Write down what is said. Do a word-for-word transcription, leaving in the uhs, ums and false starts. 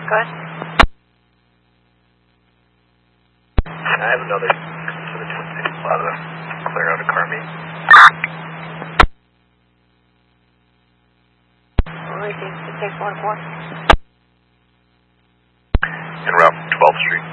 Go ahead. I have another for the Twin Cities Plaza. Clear out a car meet. Received six one four. En route, twelfth Street.